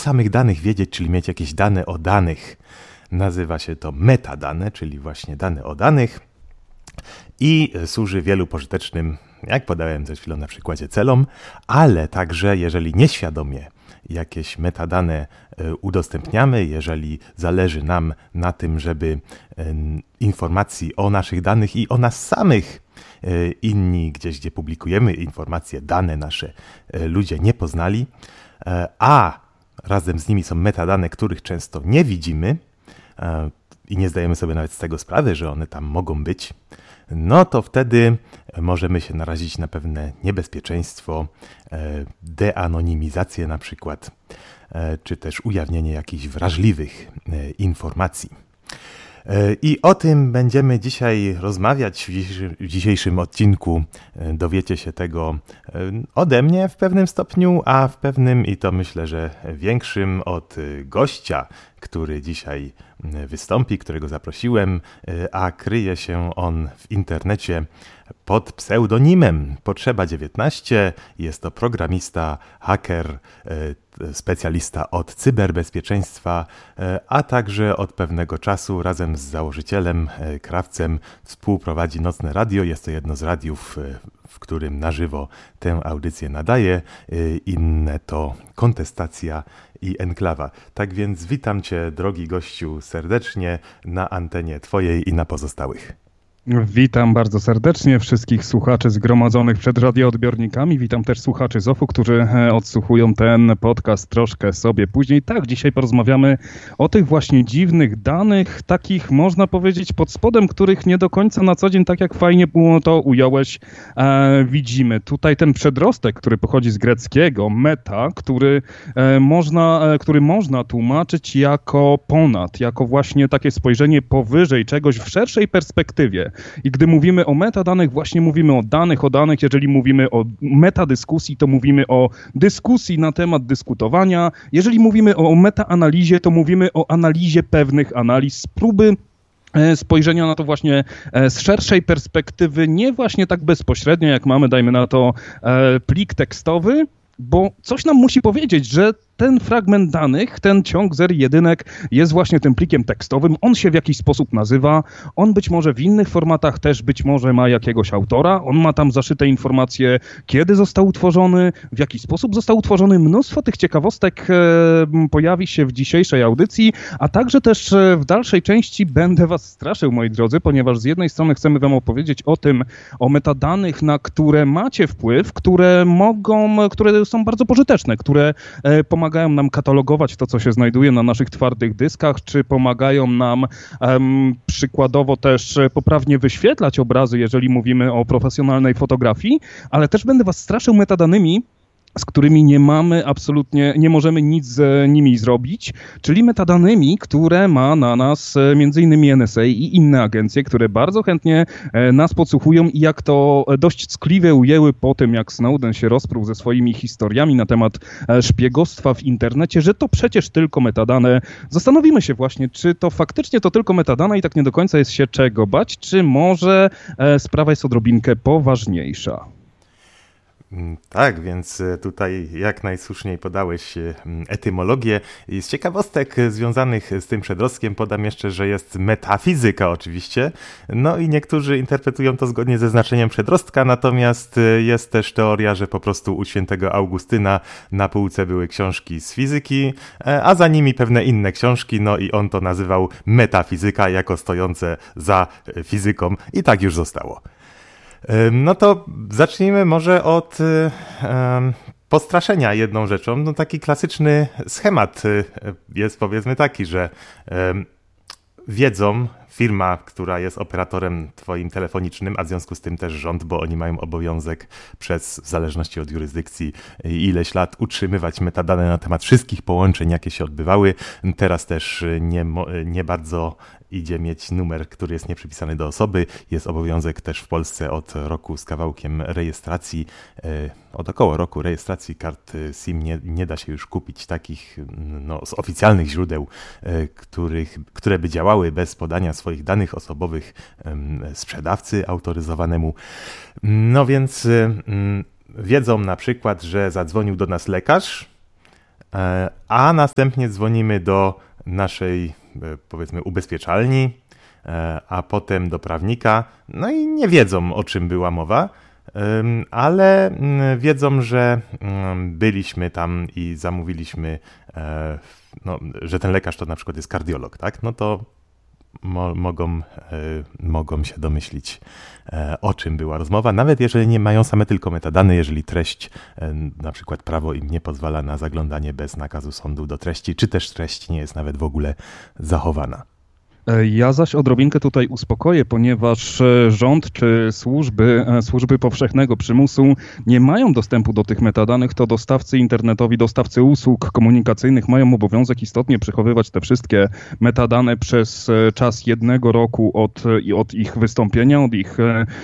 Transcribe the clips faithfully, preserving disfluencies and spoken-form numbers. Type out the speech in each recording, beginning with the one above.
samych danych wiedzieć, czyli mieć jakieś dane o danych. Nazywa się to metadane, czyli właśnie dane o danych i służy wielu pożytecznym, jak podałem przed chwilą na przykładzie, celom, ale także jeżeli nieświadomie jakieś metadane udostępniamy, jeżeli zależy nam na tym, żeby informacji o naszych danych i o nas samych inni, gdzieś gdzie publikujemy informacje, dane nasze ludzie nie poznali, a razem z nimi są metadane, których często nie widzimy i nie zdajemy sobie nawet z tego sprawy, że one tam mogą być, no to wtedy możemy się narazić na pewne niebezpieczeństwo, deanonimizację na przykład, czy też ujawnienie jakichś wrażliwych informacji. I o tym będziemy dzisiaj rozmawiać w dzisiejszym odcinku. Dowiecie się tego ode mnie w pewnym stopniu, a w pewnym, i to myślę, że większym, od gościa, który dzisiaj wystąpi, którego zaprosiłem, a kryje się on w internecie pod pseudonimem Potrzeba dziewiętnaście. Jest to programista, haker, specjalista od cyberbezpieczeństwa, a także od pewnego czasu razem z założycielem, Krawcem, współprowadzi Nocne Radio. Jest to jedno z radiów, w którym na żywo tę audycję nadaje. Inne to Kontestacja i Enklawa. Tak więc witam Cię, drogi gościu, serdecznie na antenie Twojej i na pozostałych. Witam bardzo serdecznie wszystkich słuchaczy zgromadzonych przed radioodbiornikami. Witam też słuchaczy z ofu, którzy odsłuchują ten podcast troszkę sobie później. Tak, dzisiaj porozmawiamy o tych właśnie dziwnych danych, takich można powiedzieć pod spodem, których nie do końca na co dzień, tak jak fajnie było to ująłeś, e, widzimy. Tutaj ten przedrostek, który pochodzi z greckiego, meta, który, e, można, e, który można tłumaczyć jako ponad, jako właśnie takie spojrzenie powyżej czegoś w szerszej perspektywie. I gdy mówimy o metadanych, właśnie mówimy o danych, o danych. Jeżeli mówimy o metadyskusji, to mówimy o dyskusji na temat dyskutowania. Jeżeli mówimy o metaanalizie, to mówimy o analizie pewnych analiz z próby spojrzenia na to właśnie z szerszej perspektywy, nie właśnie tak bezpośrednio, jak mamy, dajmy na to, plik tekstowy, bo coś nam musi powiedzieć, że ten fragment danych, ten ciąg zer i jedynek jest właśnie tym plikiem tekstowym. On się w jakiś sposób nazywa. On być może w innych formatach też być może ma jakiegoś autora. On ma tam zaszyte informacje, kiedy został utworzony, w jaki sposób został utworzony. Mnóstwo tych ciekawostek e, pojawi się w dzisiejszej audycji, a także też e, w dalszej części będę was straszył, moi drodzy, ponieważ z jednej strony chcemy wam opowiedzieć o tym, o metadanych, na które macie wpływ, które mogą, które są bardzo pożyteczne, które e, pomagają pomagają nam katalogować to, co się znajduje na naszych twardych dyskach, czy pomagają nam um, przykładowo też poprawnie wyświetlać obrazy, jeżeli mówimy o profesjonalnej fotografii, ale też będę was straszył metadanymi, z którymi nie mamy absolutnie, nie możemy nic z nimi zrobić, czyli metadanymi, które ma na nas między innymi N S A i inne agencje, które bardzo chętnie nas podsłuchują i jak to dość ckliwie ujęły po tym, jak Snowden się rozpruł ze swoimi historiami na temat szpiegostwa w internecie, że to przecież tylko metadane. Zastanowimy się właśnie, czy to faktycznie to tylko metadane i tak nie do końca jest się czego bać, czy może sprawa jest odrobinkę poważniejsza. Tak, więc tutaj jak najsłuszniej podałeś etymologię. Z ciekawostek związanych z tym przedrostkiem podam jeszcze, że jest metafizyka oczywiście. No i niektórzy interpretują to zgodnie ze znaczeniem przedrostka, natomiast jest też teoria, że po prostu u świętego Augustyna na półce były książki z fizyki, a za nimi pewne inne książki, no i on to nazywał metafizyka jako stojące za fizyką i tak już zostało. No to zacznijmy może od um, postraszenia jedną rzeczą. No taki klasyczny schemat jest powiedzmy taki, że um, wiedzą, firma, która jest operatorem twoim telefonicznym, a w związku z tym też rząd, bo oni mają obowiązek przez, w zależności od jurysdykcji, ileś lat utrzymywać metadane na temat wszystkich połączeń, jakie się odbywały. Teraz też nie, nie bardzo idzie mieć numer, który jest nieprzypisany do osoby. Jest obowiązek też w Polsce od roku z kawałkiem rejestracji, od około roku rejestracji kart SIM nie, nie da się już kupić takich no, z oficjalnych źródeł, których, które by działały bez podania swoich danych osobowych sprzedawcy autoryzowanemu. No więc wiedzą na przykład, że zadzwonił do nas lekarz, a następnie dzwonimy do naszej, powiedzmy, ubezpieczalni, a potem do prawnika, no i nie wiedzą, o czym była mowa, ale wiedzą, że byliśmy tam i zamówiliśmy, no, że ten lekarz to na przykład jest kardiolog, tak? No to mo- mogą, mogą się domyślić, o czym była rozmowa, nawet jeżeli nie mają same tylko metadane, jeżeli treść, na przykład prawo im nie pozwala na zaglądanie bez nakazu sądu do treści, czy też treść nie jest nawet w ogóle zachowana. Ja zaś odrobinkę tutaj uspokoję, ponieważ rząd czy służby, służby powszechnego przymusu nie mają dostępu do tych metadanych, to dostawcy internetowi, dostawcy usług komunikacyjnych mają obowiązek istotnie przechowywać te wszystkie metadane przez czas jednego roku od, od ich wystąpienia, od ich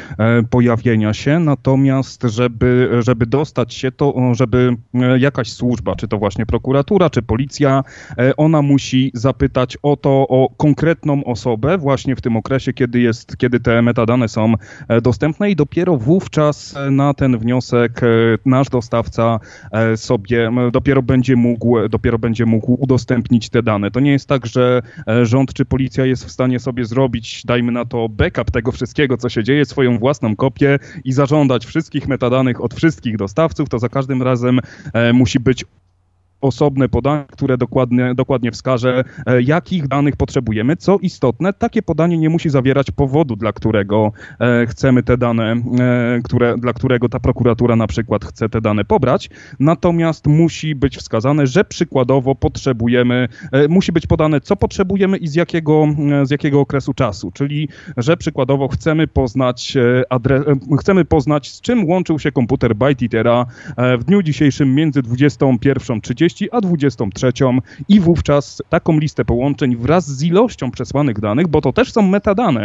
pojawienia się. Natomiast żeby, żeby dostać się to, żeby jakaś służba, czy to właśnie prokuratura, czy policja, ona musi zapytać o to, o konkretną osobę właśnie w tym okresie, kiedy jest, kiedy te metadane są dostępne i dopiero wówczas na ten wniosek nasz dostawca sobie dopiero będzie mógł, dopiero będzie mógł udostępnić te dane. To nie jest tak, że rząd czy policja jest w stanie sobie zrobić, dajmy na to, backup tego wszystkiego, co się dzieje, swoją własną kopię i zażądać wszystkich metadanych od wszystkich dostawców. To za każdym razem musi być osobne podanie, które dokładnie, dokładnie wskaże, jakich danych potrzebujemy. Co istotne, takie podanie nie musi zawierać powodu, dla którego chcemy te dane, które, dla którego ta prokuratura na przykład chce te dane pobrać, natomiast musi być wskazane, że przykładowo potrzebujemy, musi być podane, co potrzebujemy i z jakiego, z jakiego okresu czasu, czyli że przykładowo chcemy poznać, adres, chcemy poznać, z czym łączył się komputer ByteEater'a w dniu dzisiejszym między dwudziestą pierwszą trzydzieści a dwudziestą trzecią i wówczas taką listę połączeń wraz z ilością przesłanych danych, bo to też są metadane.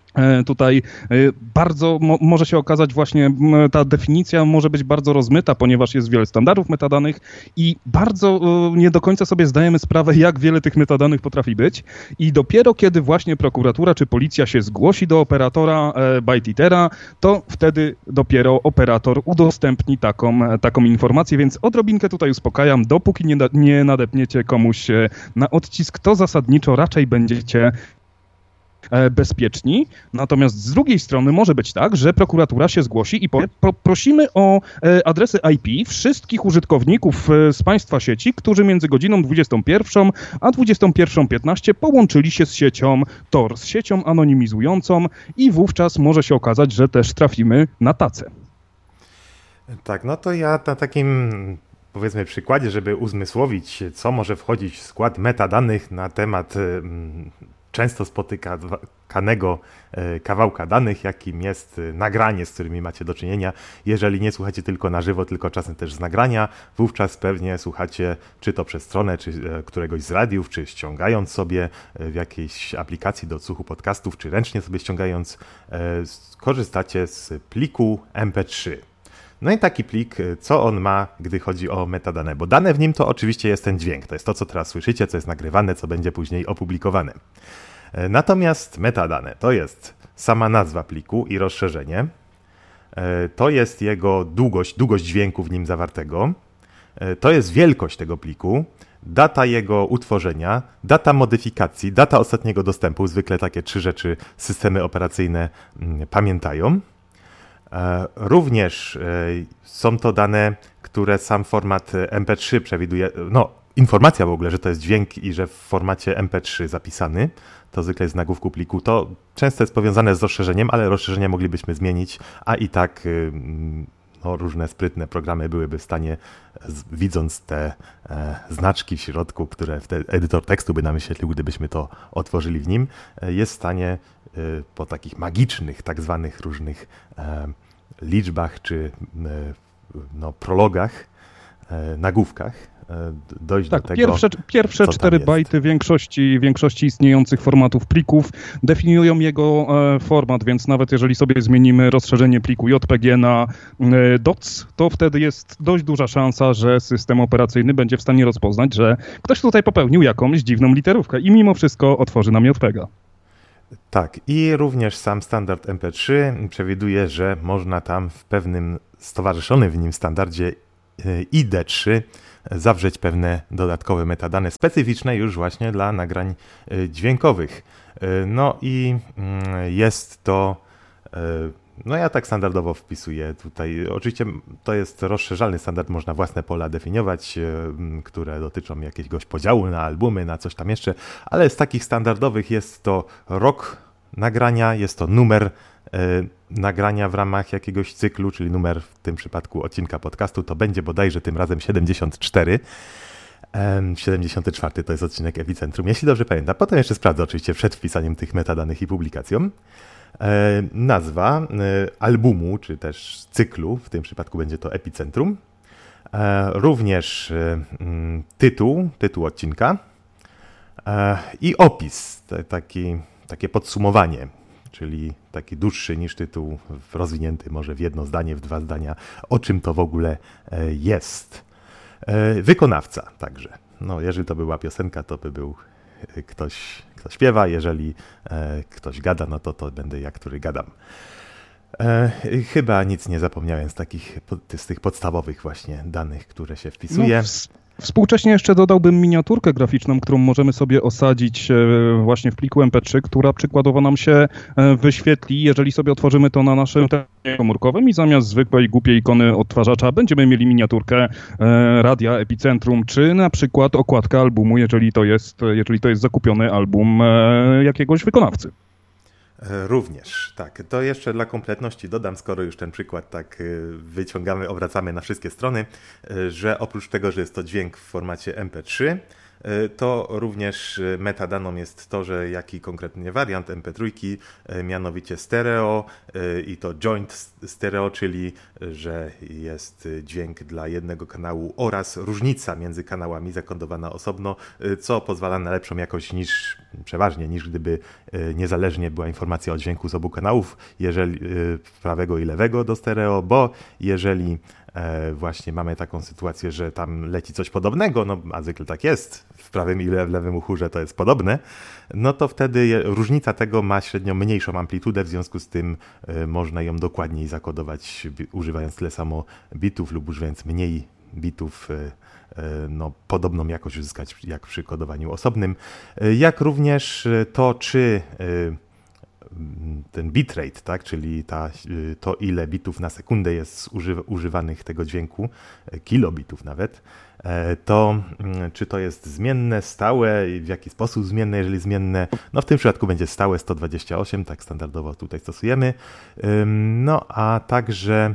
Tutaj bardzo mo- może się okazać właśnie, ta definicja może być bardzo rozmyta, ponieważ jest wiele standardów metadanych i bardzo nie do końca sobie zdajemy sprawę, jak wiele tych metadanych potrafi być i dopiero kiedy właśnie prokuratura czy policja się zgłosi do operatora ByteEater'a, to wtedy dopiero operator udostępni taką, taką informację, więc odrobinkę tutaj uspokajam, dopóki nie, da- nie nadepniecie komuś na odcisk, to zasadniczo raczej będziecie bezpieczni. Natomiast z drugiej strony może być tak, że prokuratura się zgłosi i powie, pro, prosimy o adresy I P wszystkich użytkowników z państwa sieci, którzy między godziną dwudziestą pierwszą a dwudziestą pierwszą piętnaście połączyli się z siecią Tor, z siecią anonimizującą i wówczas może się okazać, że też trafimy na tacę. Tak, no to ja na takim, powiedzmy, przykładzie, żeby uzmysłowić, co może wchodzić w skład metadanych na temat często spotykanego kawałka danych, jakim jest nagranie, z którymi macie do czynienia. Jeżeli nie słuchacie tylko na żywo, tylko czasem też z nagrania, wówczas pewnie słuchacie czy to przez stronę, czy któregoś z radiów, czy ściągając sobie w jakiejś aplikacji do odsłuchu podcastów, czy ręcznie sobie ściągając, korzystacie z pliku em pe trzy. No i taki plik, co on ma, gdy chodzi o metadane? Bo dane w nim to oczywiście jest ten dźwięk, to jest to, co teraz słyszycie, co jest nagrywane, co będzie później opublikowane. Natomiast metadane to jest sama nazwa pliku i rozszerzenie, to jest jego długość, długość dźwięku w nim zawartego, to jest wielkość tego pliku, data jego utworzenia, data modyfikacji, data ostatniego dostępu, zwykle takie trzy rzeczy systemy operacyjne pamiętają. Również są to dane, które sam format em pe trzy przewiduje, no informacja w ogóle, że to jest dźwięk i że w formacie em pe trzy zapisany, to zwykle jest w nagłówku pliku, to często jest powiązane z rozszerzeniem, ale rozszerzenie moglibyśmy zmienić, a i tak no, różne sprytne programy byłyby w stanie, widząc te e, znaczki w środku, które w te, edytor tekstu by nam wyświetlił, gdybyśmy to otworzyli w nim, e, jest w stanie e, po takich magicznych, tak zwanych różnych e, liczbach czy e, no, prologach, e, nagłówkach, dojść tak, do tego, pierwsze, pierwsze cztery bajty większości, większości istniejących formatów plików definiują jego e, format, więc nawet jeżeli sobie zmienimy rozszerzenie pliku J P G na e, doc, to wtedy jest dość duża szansa, że system operacyjny będzie w stanie rozpoznać, że ktoś tutaj popełnił jakąś dziwną literówkę i mimo wszystko otworzy nam J P G. Tak, i również sam standard em pe trzy przewiduje, że można tam w pewnym stowarzyszonym w nim standardzie i D trzy zawrzeć pewne dodatkowe metadane specyficzne już właśnie dla nagrań dźwiękowych. No i jest to, no ja tak standardowo wpisuję tutaj, oczywiście to jest rozszerzalny standard, można własne pola definiować, które dotyczą jakiegoś podziału na albumy, na coś tam jeszcze, ale z takich standardowych jest to rok nagrania, jest to numer nagrania w ramach jakiegoś cyklu, czyli numer w tym przypadku odcinka podcastu, to będzie bodajże tym razem siedemdziesiąt cztery. siedemdziesiąty czwarty to jest odcinek Epicentrum, jeśli dobrze pamiętam. Potem jeszcze sprawdzę oczywiście przed wpisaniem tych metadanych i publikacją. Nazwa albumu, czy też cyklu, w tym przypadku będzie to Epicentrum. Również tytuł, tytuł odcinka i opis, taki, takie podsumowanie, czyli taki dłuższy niż tytuł, rozwinięty może w jedno zdanie, w dwa zdania, o czym to w ogóle jest. Wykonawca także. No, jeżeli to była piosenka, to by był ktoś, kto śpiewa, jeżeli ktoś gada, no to to będę ja, który gadam. Chyba nic nie zapomniałem z takich, z tych podstawowych właśnie danych, które się wpisuje. No, współcześnie jeszcze dodałbym miniaturkę graficzną, którą możemy sobie osadzić właśnie w pliku em pe trzy, która przykładowo nam się wyświetli, jeżeli sobie otworzymy to na naszym telefonie komórkowym i zamiast zwykłej głupiej ikony odtwarzacza będziemy mieli miniaturkę radia Epicentrum, czy na przykład okładkę albumu, jeżeli to jest, jeżeli to jest zakupiony album jakiegoś wykonawcy. Również, tak. To jeszcze dla kompletności dodam, skoro już ten przykład tak wyciągamy, obracamy na wszystkie strony, że oprócz tego, że jest to dźwięk w formacie em pe trzy, to również metadaną jest to, że jaki konkretnie wariant em pe trzy, mianowicie stereo i to joint stereo, czyli że jest dźwięk dla jednego kanału oraz różnica między kanałami zakodowana osobno, co pozwala na lepszą jakość niż, przeważnie niż gdyby niezależnie była informacja o dźwięku z obu kanałów, jeżeli prawego i lewego do stereo, bo jeżeli właśnie mamy taką sytuację, że tam leci coś podobnego, no a zwykle tak jest, w prawym i w lewym uchu, że to jest podobne, no to wtedy różnica tego ma średnio mniejszą amplitudę, w związku z tym można ją dokładniej zakodować, używając tyle samo bitów lub używając mniej bitów, no, podobną jakość uzyskać jak przy kodowaniu osobnym. Jak również to, czy ten bitrate, tak, czyli ta, to ile bitów na sekundę jest używa, używanych tego dźwięku, kilobitów nawet, to czy to jest zmienne, stałe i w jaki sposób zmienne, jeżeli zmienne, no w tym przypadku będzie stałe sto dwadzieścia osiem, tak standardowo tutaj stosujemy, no a także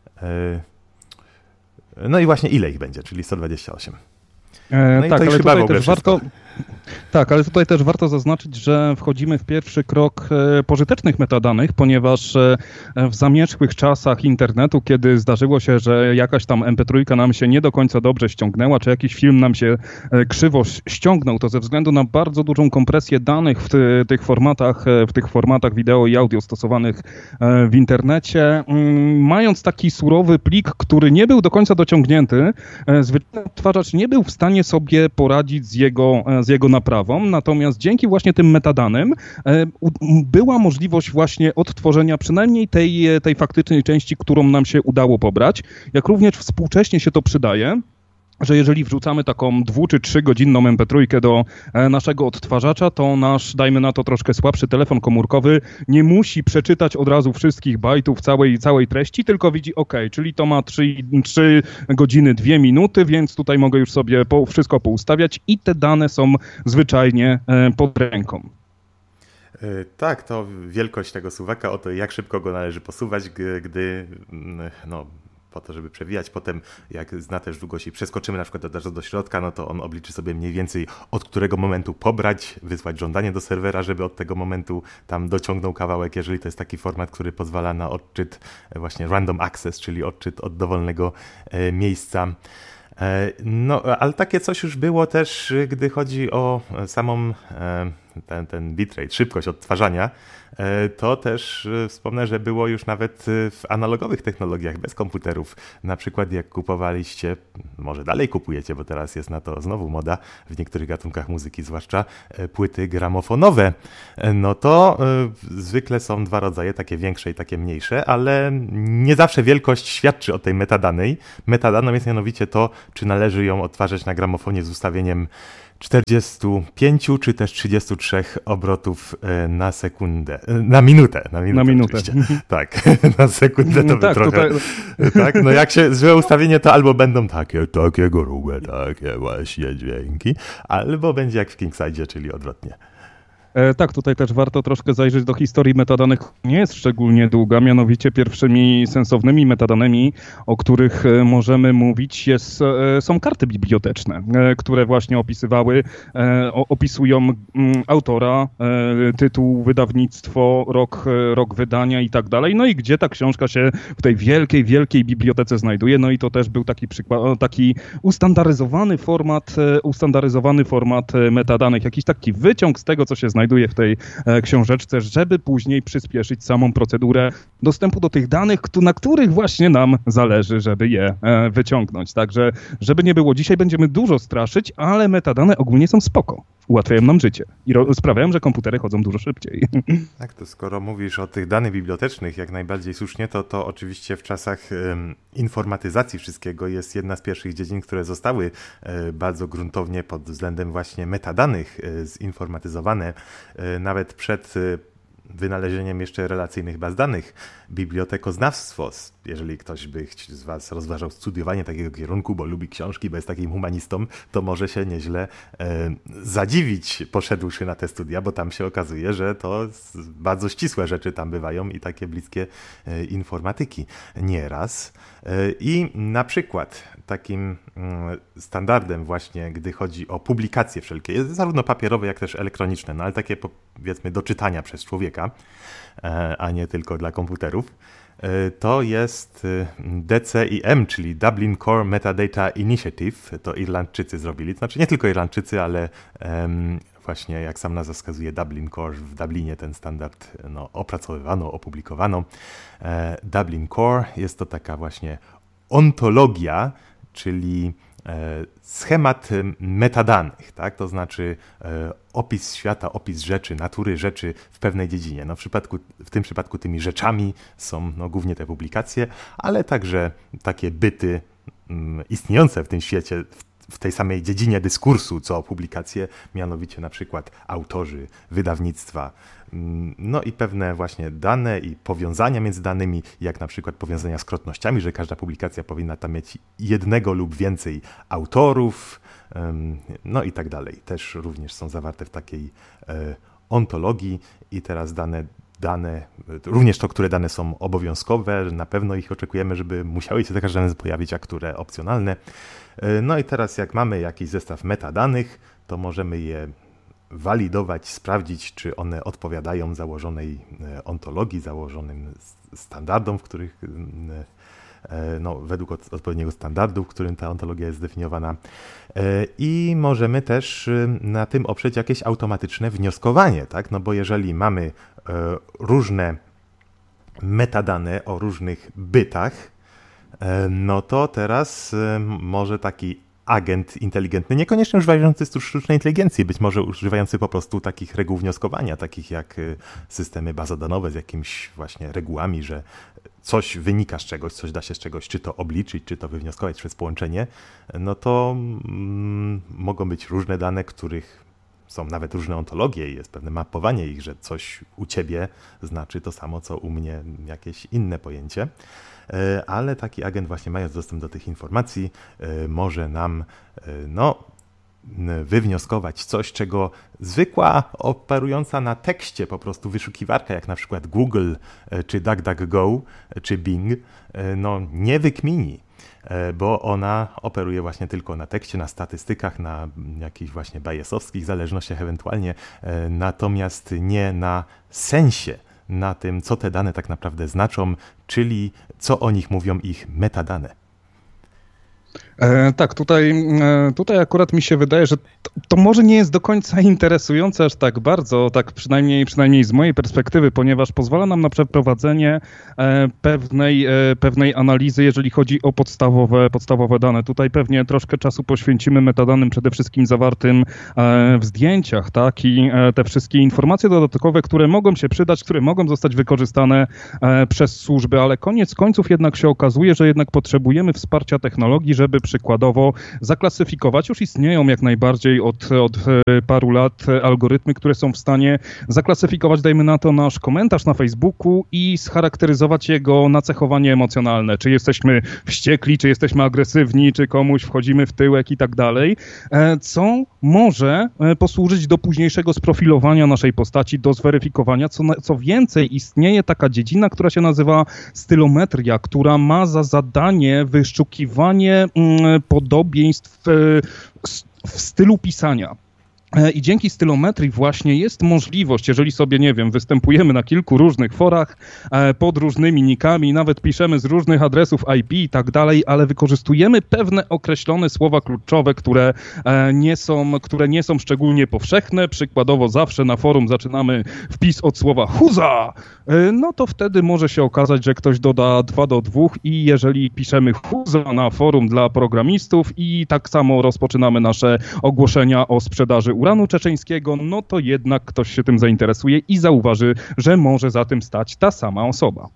no i właśnie ile ich będzie, czyli sto dwadzieścia osiem. No tak, ale tutaj też warto, tak, ale tutaj też warto zaznaczyć, że wchodzimy w pierwszy krok pożytecznych metadanych, ponieważ w zamierzchłych czasach internetu, kiedy zdarzyło się, że jakaś tam em pe trzy nam się nie do końca dobrze ściągnęła, czy jakiś film nam się krzywo ściągnął, to ze względu na bardzo dużą kompresję danych w ty, tych formatach, w tych formatach wideo i audio stosowanych w internecie, mając taki surowy plik, który nie był do końca dociągnięty, zwyczajny odtwarzacz nie był w stanie sobie poradzić z jego, z jego naprawą, natomiast dzięki właśnie tym metadanym e, u, była możliwość właśnie odtworzenia przynajmniej tej, tej faktycznej części, którą nam się udało pobrać, jak również współcześnie się to przydaje, że jeżeli wrzucamy taką dwu- czy trzygodzinną em pe trzy do naszego odtwarzacza, to nasz, dajmy na to troszkę słabszy telefon komórkowy nie musi przeczytać od razu wszystkich bajtów całej, całej treści, tylko widzi OK, czyli to ma trzy godziny, dwie minuty, więc tutaj mogę już sobie po, wszystko poustawiać i te dane są zwyczajnie pod ręką. Tak, to wielkość tego suwaka, o to jak szybko go należy posuwać, gdy no, po to, żeby przewijać. Potem jak zna też długość i przeskoczymy na przykład od razu do środka, no to on obliczy sobie mniej więcej od którego momentu pobrać, wysłać żądanie do serwera, żeby od tego momentu tam dociągnął kawałek, jeżeli to jest taki format, który pozwala na odczyt właśnie random access, czyli odczyt od dowolnego e, miejsca. E, no, ale takie coś już było też, gdy chodzi o samą e, ten, ten bitrate, szybkość odtwarzania. to też wspomnę, że było już nawet w analogowych technologiach, bez komputerów. Na przykład jak kupowaliście, może dalej kupujecie, bo teraz jest na to znowu moda, w niektórych gatunkach muzyki zwłaszcza, płyty gramofonowe, no to zwykle są dwa rodzaje, takie większe i takie mniejsze, ale nie zawsze wielkość świadczy o tej metadanej. Metadaną jest mianowicie to, czy należy ją odtwarzać na gramofonie z ustawieniem czterdziestu pięciu czy też trzydziestu trzech obrotów na sekundę, na minutę. Na minutę, na minutę. Tak, na sekundę to by tak, trochę... Tutaj... Tak, no jak się złe ustawienie, to albo będą takie, takie grube, takie właśnie dźwięki, albo będzie jak w Kingsidzie, czyli odwrotnie. E, tak, tutaj też warto troszkę zajrzeć do historii metadanych. Nie jest szczególnie długa, mianowicie pierwszymi sensownymi metadanymi, o których możemy mówić, jest, e, są karty biblioteczne, e, które właśnie opisywały, e, opisują m, autora, e, tytuł, wydawnictwo, rok, e, rok wydania i tak dalej. No i gdzie ta książka się w tej wielkiej, wielkiej bibliotece znajduje. No i to też był taki przykład, taki ustandaryzowany format, e, ustandaryzowany format metadanych, jakiś taki wyciąg z tego, co się znajduje znajduje w tej e, książeczce, żeby później przyspieszyć samą procedurę dostępu do tych danych, na których właśnie nam zależy, żeby je e, wyciągnąć. Także, żeby nie było, dzisiaj będziemy dużo straszyć, ale metadane ogólnie są spoko. Ułatwiają nam życie i ro- sprawiają, że komputery chodzą dużo szybciej. Tak, to skoro mówisz o tych danych bibliotecznych, jak najbardziej słusznie, to to oczywiście w czasach um, informatyzacji wszystkiego jest jedna z pierwszych dziedzin, które zostały e, bardzo gruntownie pod względem właśnie metadanych e, zinformatyzowane. E, nawet przed e, wynalezieniem jeszcze relacyjnych baz danych, bibliotekoznawstwo, jeżeli ktoś by z Was rozważał studiowanie takiego kierunku, bo lubi książki, bo jest takim humanistą, to może się nieźle e, zadziwić, poszedłszy na te studia, bo tam się okazuje, że to bardzo ścisłe rzeczy tam bywają i takie bliskie e, informatyki nieraz. E, I na przykład takim mm, standardem właśnie, gdy chodzi o publikacje wszelkie, zarówno papierowe, jak też elektroniczne, no ale takie powiedzmy do czytania przez człowieka, e, a nie tylko dla komputerów, to jest D C I M, czyli Dublin Core Metadata Initiative. To Irlandczycy zrobili. To znaczy nie tylko Irlandczycy, ale um, właśnie jak sam nazwa wskazuje, Dublin Core, w Dublinie ten standard no, opracowywano, opublikowano. E, Dublin Core jest to taka właśnie ontologia, czyli e, schemat metadanych, tak? To znaczy e, opis świata, opis rzeczy, natury rzeczy w pewnej dziedzinie. No w, przypadku, w tym przypadku tymi rzeczami są no, głównie te publikacje, ale także takie byty mm, istniejące w tym świecie, w, w tej samej dziedzinie dyskursu, co publikacje, mianowicie na przykład autorzy, wydawnictwa, no i pewne właśnie dane i powiązania między danymi, jak na przykład powiązania z krotnościami, że każda publikacja powinna tam mieć jednego lub więcej autorów, no i tak dalej. Też również są zawarte w takiej ontologii i teraz dane, dane, również to, które dane są obowiązkowe, na pewno ich oczekujemy, żeby musiały się za każdym razem pojawić, a które opcjonalne. No i teraz jak mamy jakiś zestaw metadanych, to możemy je walidować, sprawdzić, czy one odpowiadają założonej ontologii, założonym standardom, w których, no, według odpowiedniego standardu, w którym ta ontologia jest zdefiniowana. I możemy też na tym oprzeć jakieś automatyczne wnioskowanie, tak? No bo jeżeli mamy różne metadane o różnych bytach, no to teraz może taki agent inteligentny, niekoniecznie używający sztucznej inteligencji, być może używający po prostu takich reguł wnioskowania, takich jak systemy bazodanowe z jakimiś właśnie regułami, że coś wynika z czegoś, coś da się z czegoś, czy to obliczyć, czy to wywnioskować przez połączenie, no to mm, mogą być różne dane, których są nawet różne ontologie i jest pewne mapowanie ich, że coś u ciebie znaczy to samo, co u mnie jakieś inne pojęcie. Ale taki agent właśnie, mając dostęp do tych informacji, może nam no, wywnioskować coś, czego zwykła operująca na tekście po prostu wyszukiwarka, jak na przykład Google, czy DuckDuckGo, czy Bing, no, nie wykmini, bo ona operuje właśnie tylko na tekście, na statystykach, na jakichś właśnie bayesowskich zależnościach ewentualnie, natomiast nie na sensie, na tym, co te dane tak naprawdę znaczą, czyli co o nich mówią ich metadane. E, tak, tutaj, e, tutaj akurat mi się wydaje, że to, to może nie jest do końca interesujące aż tak bardzo, tak przynajmniej, przynajmniej z mojej perspektywy, ponieważ pozwala nam na przeprowadzenie e, pewnej, e, pewnej analizy, jeżeli chodzi o podstawowe, podstawowe dane. Tutaj pewnie troszkę czasu poświęcimy metadanym przede wszystkim zawartym e, w zdjęciach, tak, i e, te wszystkie informacje dodatkowe, które mogą się przydać, które mogą zostać wykorzystane e, przez służby, ale koniec końców jednak się okazuje, że jednak potrzebujemy wsparcia technologii, żeby przykładowo zaklasyfikować. Już istnieją jak najbardziej od, od paru lat algorytmy, które są w stanie zaklasyfikować, dajmy na to, nasz komentarz na Facebooku i scharakteryzować jego nacechowanie emocjonalne. Czy jesteśmy wściekli, czy jesteśmy agresywni, czy komuś wchodzimy w tyłek i tak dalej, co może posłużyć do późniejszego sprofilowania naszej postaci, do zweryfikowania. Co, co więcej, istnieje taka dziedzina, która się nazywa stylometria, która ma za zadanie wyszukiwanie podobieństw w, w stylu pisania. I dzięki stylometrii właśnie jest możliwość, jeżeli sobie, nie wiem, występujemy na kilku różnych forach pod różnymi nikami, nawet piszemy z różnych adresów I P i tak dalej, ale wykorzystujemy pewne określone słowa kluczowe, które nie są, które nie są szczególnie powszechne. Przykładowo zawsze na forum zaczynamy wpis od słowa huza, no to wtedy może się okazać, że ktoś doda dwa do dwóch i jeżeli piszemy huza na forum dla programistów i tak samo rozpoczynamy nasze ogłoszenia o sprzedaży uranu czeczeńskiego, no to jednak ktoś się tym zainteresuje i zauważy, że może za tym stać ta sama osoba.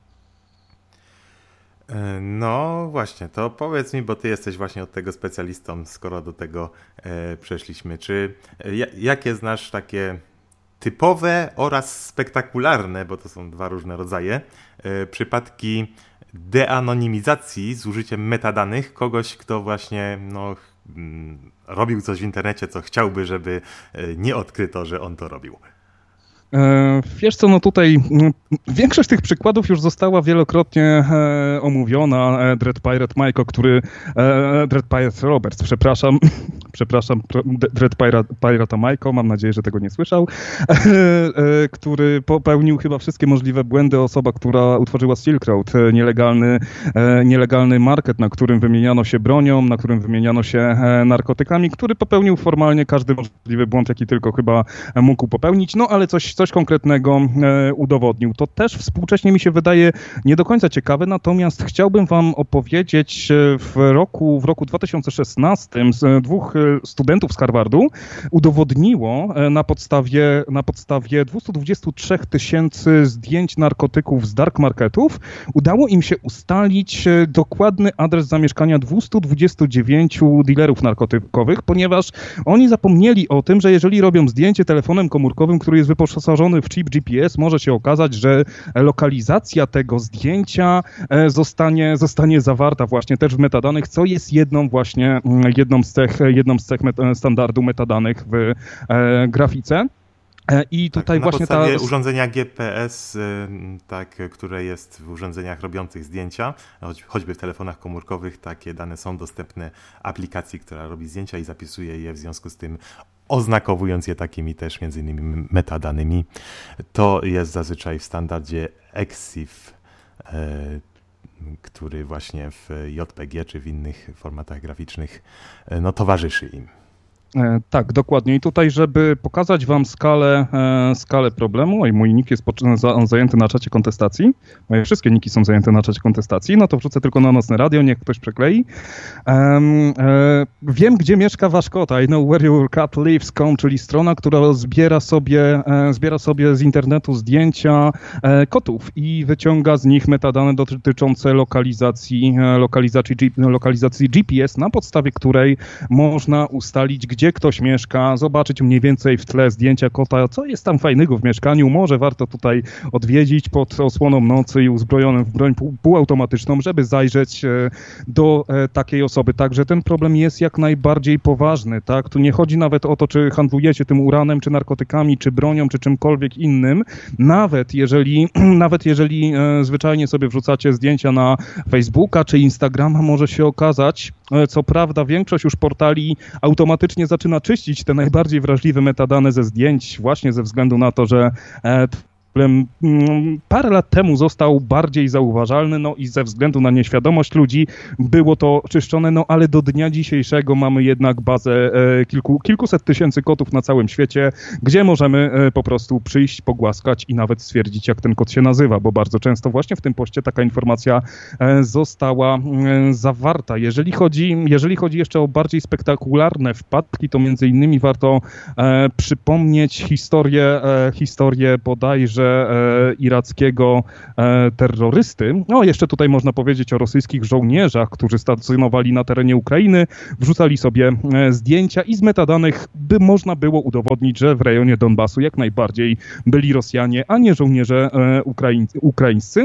No właśnie, to powiedz mi, bo ty jesteś właśnie od tego specjalistą, skoro do tego e, przeszliśmy. Czy j- jakie znasz takie typowe oraz spektakularne, bo to są dwa różne rodzaje, e, przypadki deanonimizacji z użyciem metadanych kogoś, kto właśnie no, robił coś w internecie, co chciałby, żeby nie odkryto, że on to robił? Wiesz co, no tutaj większość tych przykładów już została wielokrotnie e, omówiona. E, Dread Pirate Majko, który... E, Dread Pirate Roberts, przepraszam. Przepraszam, Dread Pirate, Pirate Majko, mam nadzieję, że tego nie słyszał. E, e, który popełnił chyba wszystkie możliwe błędy. Osoba, która utworzyła Silk Road, e, nielegalny, e, nielegalny market, na którym wymieniano się bronią, na którym wymieniano się e, narkotykami, który popełnił formalnie każdy możliwy błąd, jaki tylko chyba mógł popełnić. No ale coś coś konkretnego e, udowodnił. To też współcześnie mi się wydaje nie do końca ciekawe, natomiast chciałbym wam opowiedzieć w roku, w roku dwa tysiące szesnastym z dwóch studentów z Harvardu udowodniło na podstawie, na podstawie dwieście dwadzieścia trzy tysięcy zdjęć narkotyków z dark marketów, udało im się ustalić dokładny adres zamieszkania dwieście dwadzieścia dziewięć dealerów narkotykowych, ponieważ oni zapomnieli o tym, że jeżeli robią zdjęcie telefonem komórkowym, który jest wyposażony w chip G P S, może się okazać, że lokalizacja tego zdjęcia zostanie, zostanie zawarta właśnie też w metadanych, co jest jedną właśnie, jedną z cech, jedną z cech met- standardu metadanych w e, grafice. I tutaj tak, na właśnie podstawie ta... urządzenia G P S, tak, które jest w urządzeniach robiących zdjęcia, choć, choćby w telefonach komórkowych, takie dane są dostępne aplikacji, która robi zdjęcia i zapisuje je, w związku z tym oznakowując je takimi też między innymi metadanymi. To jest zazwyczaj w standardzie E X I F, który właśnie w J P G czy w innych formatach graficznych no, towarzyszy im. E, tak, dokładnie. I tutaj, żeby pokazać wam skalę, e, skalę problemu, i mój nick jest po, za, zajęty na czacie kontestacji, moje wszystkie niki są zajęte na czacie kontestacji, no to wrzucę tylko na Nocne Radio, niech ktoś przeklei. E, e, wiem, gdzie mieszka wasz kot, I know where your cat lives dot com, czyli strona, która zbiera sobie, e, zbiera sobie z internetu zdjęcia e, kotów i wyciąga z nich metadane dotyczące lokalizacji, e, lokalizacji, G, lokalizacji G P S, na podstawie której można ustalić, gdzie gdzie ktoś mieszka, zobaczyć mniej więcej w tle zdjęcia kota, co jest tam fajnego w mieszkaniu, może warto tutaj odwiedzić pod osłoną nocy i uzbrojonym w broń półautomatyczną, żeby zajrzeć do takiej osoby. Także ten problem jest jak najbardziej poważny, tak? Tu nie chodzi nawet o to, czy handlujecie tym uranem, czy narkotykami, czy bronią, czy czymkolwiek innym. Nawet jeżeli, nawet jeżeli zwyczajnie sobie wrzucacie zdjęcia na Facebooka, czy Instagrama, może się okazać, co prawda większość już portali automatycznie zaczyna czyścić te najbardziej wrażliwe metadane ze zdjęć właśnie ze względu na to, że parę lat temu został bardziej zauważalny, no i ze względu na nieświadomość ludzi było to czyszczone, no ale do dnia dzisiejszego mamy jednak bazę e, kilku, kilkuset tysięcy kotów na całym świecie, gdzie możemy e, po prostu przyjść, pogłaskać i nawet stwierdzić, jak ten kot się nazywa, bo bardzo często właśnie w tym poście taka informacja e, została e, zawarta. Jeżeli chodzi, jeżeli chodzi jeszcze o bardziej spektakularne wpadki, to między innymi warto e, przypomnieć historię, e, historię bodajże E, irackiego e, terrorysty. No jeszcze tutaj można powiedzieć o rosyjskich żołnierzach, którzy stacjonowali na terenie Ukrainy, wrzucali sobie e, zdjęcia i z metadanych by można było udowodnić, że w rejonie Donbasu jak najbardziej byli Rosjanie, a nie żołnierze e, ukraiń, ukraińscy.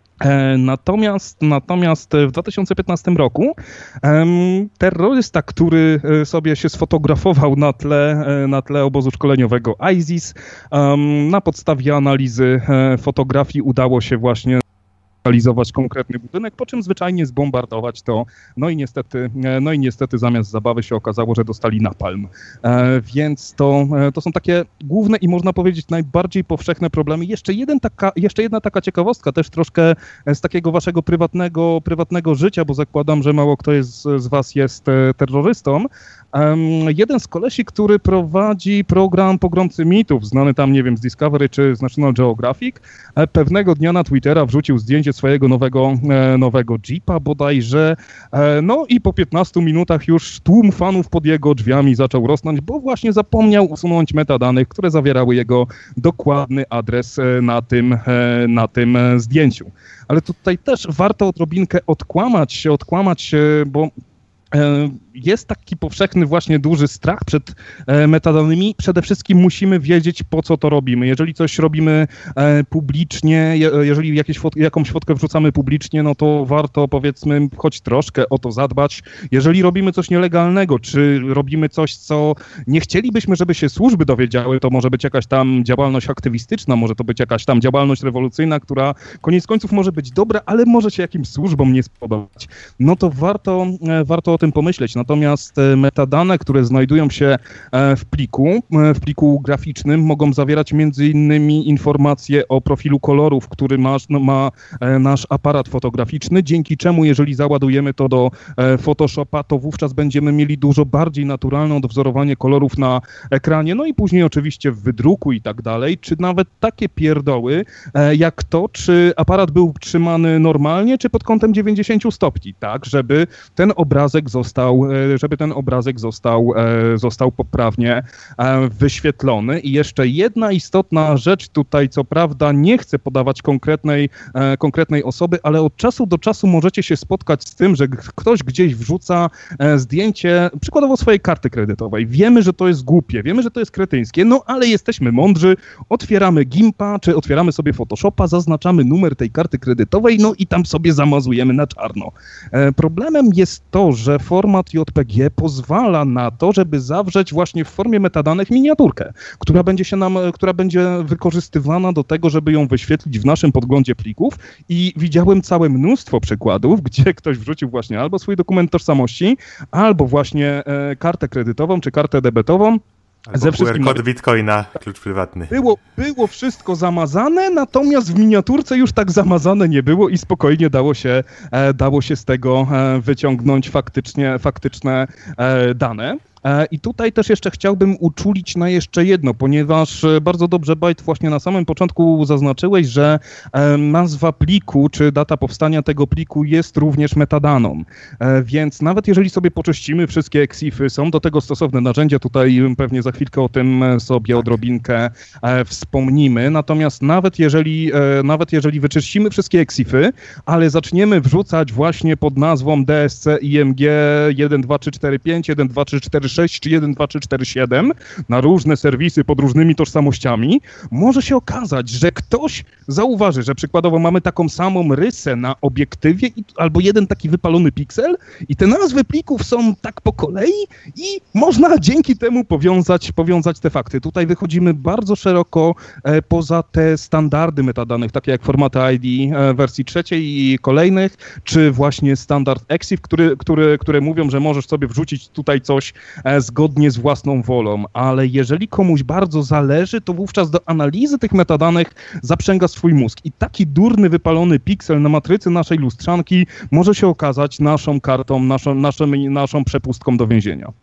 Natomiast, natomiast w dwa tysiące piętnastym roku um, terrorysta, który sobie się sfotografował na tle, na tle obozu szkoleniowego ISIS, um, na podstawie analizy fotografii udało się właśnie lokalizować konkretny budynek, po czym zwyczajnie zbombardować to. No i niestety, no i niestety zamiast zabawy się okazało, że dostali napalm. E, więc to, to są takie główne i można powiedzieć najbardziej powszechne problemy. Jeszcze, jeden taka, jeszcze jedna taka ciekawostka, też troszkę z takiego waszego prywatnego, prywatnego życia, bo zakładam, że mało kto jest, z was jest terrorystą. Um, jeden z kolesi, który prowadzi program Pogromcy Mitów, znany tam, nie wiem, z Discovery czy z National Geographic, e, pewnego dnia na Twittera wrzucił zdjęcie swojego nowego, e, nowego Jeepa bodajże, e, no i po piętnastu minutach już tłum fanów pod jego drzwiami zaczął rosnąć, bo właśnie zapomniał usunąć metadanych, które zawierały jego dokładny adres e, na tym, e, na tym e, zdjęciu. Ale tutaj też warto odrobinkę odkłamać się, odkłamać się, bo jest taki powszechny właśnie duży strach przed metadanymi. Przede wszystkim musimy wiedzieć, po co to robimy. Jeżeli coś robimy publicznie, jeżeli jakieś fot- jakąś fotkę wrzucamy publicznie, no to warto, powiedzmy, choć troszkę o to zadbać. Jeżeli robimy coś nielegalnego, czy robimy coś, co nie chcielibyśmy, żeby się służby dowiedziały, to może być jakaś tam działalność aktywistyczna, może to być jakaś tam działalność rewolucyjna, która koniec końców może być dobra, ale może się jakimś służbom nie spodobać. No to warto, warto o tym pomyśleć. Natomiast metadane, które znajdują się w pliku, w pliku graficznym, mogą zawierać między innymi informacje o profilu kolorów, który masz, no, ma nasz aparat fotograficzny, dzięki czemu jeżeli załadujemy to do Photoshopa, to wówczas będziemy mieli dużo bardziej naturalne odwzorowanie kolorów na ekranie, no i później oczywiście w wydruku i tak dalej, czy nawet takie pierdoły, jak to, czy aparat był trzymany normalnie, czy pod kątem dziewięćdziesiąt stopni, tak, żeby ten obrazek został, żeby ten obrazek został, został poprawnie wyświetlony. I jeszcze jedna istotna rzecz tutaj, co prawda nie chcę podawać konkretnej, konkretnej osoby, ale od czasu do czasu możecie się spotkać z tym, że ktoś gdzieś wrzuca zdjęcie, przykładowo swojej karty kredytowej. Wiemy, że to jest głupie, wiemy, że to jest kretyńskie, no ale jesteśmy mądrzy, otwieramy Gimpa, czy otwieramy sobie Photoshopa, zaznaczamy numer tej karty kredytowej, no i tam sobie zamazujemy na czarno. Problemem jest to, że format J P G pozwala na to, żeby zawrzeć właśnie w formie metadanych miniaturkę, która będzie się nam, która będzie wykorzystywana do tego, żeby ją wyświetlić w naszym podglądzie plików i widziałem całe mnóstwo przykładów, gdzie ktoś wrzucił właśnie albo swój dokument tożsamości, albo właśnie e, kartę kredytową, czy kartę debetową. Albo ze wszystkim kod Bitcoina, klucz prywatny. Było, było wszystko zamazane, natomiast w miniaturce już tak zamazane nie było i spokojnie dało się, e, dało się z tego e, wyciągnąć faktycznie, faktyczne e, dane. I tutaj też jeszcze chciałbym uczulić na jeszcze jedno, ponieważ bardzo dobrze, Bajt, właśnie na samym początku zaznaczyłeś, że nazwa pliku czy data powstania tego pliku jest również metadaną. Więc nawet jeżeli sobie poczyścimy wszystkie eksify, są do tego stosowne narzędzia, tutaj pewnie za chwilkę o tym sobie odrobinkę wspomnimy, natomiast nawet jeżeli, nawet jeżeli wyczyścimy wszystkie eksify, ale zaczniemy wrzucać właśnie pod nazwą D S C I M G jeden dwa trzy cztery pięć, jeden dwa trzy cztery sześć czy jeden dwa trzy cztery siedem na różne serwisy pod różnymi tożsamościami, może się okazać, że ktoś zauważy, że przykładowo mamy taką samą rysę na obiektywie i, albo jeden taki wypalony piksel i te nazwy plików są tak po kolei i można dzięki temu powiązać, powiązać te fakty. Tutaj wychodzimy bardzo szeroko e, poza te standardy metadanych, takie jak formaty I D e, wersji trzeciej i kolejnych, czy właśnie standard EXIF, który, który, które mówią, że możesz sobie wrzucić tutaj coś zgodnie z własną wolą, ale jeżeli komuś bardzo zależy, to wówczas do analizy tych metadanych zaprzęga swój mózg. I taki durny, wypalony piksel na matrycy naszej lustrzanki może się okazać naszą kartą, naszą, naszą, naszą przepustką do więzienia.